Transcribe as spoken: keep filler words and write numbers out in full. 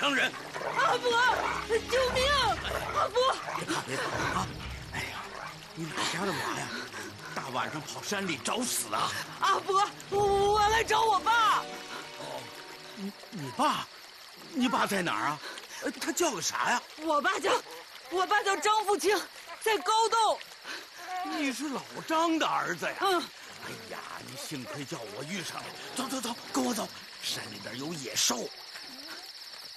伤人。 阿伯，救命！阿伯， 别怕别怕啊！哎呀，你哪家的娃呀？大晚上跑山里找死啊！ 阿伯，我来找我爸。 哦，你你爸，你爸在哪儿啊？他叫个啥呀？ 我爸叫，我爸叫张富清，在高洞。 你是老张的儿子呀？ 嗯。 哎呀，你幸亏叫我遇上了。走走走，跟我走，山里边有野兽。